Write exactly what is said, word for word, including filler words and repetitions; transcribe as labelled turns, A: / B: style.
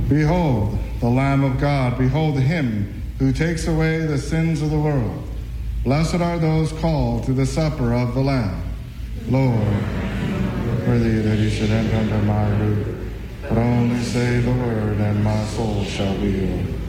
A: Behold, the Lamb of God. Behold him who takes away the sins of the world. Blessed are those called to the supper of the Lamb. Lord, worthy that you should enter under my roof, but only say the word, and my soul shall be healed.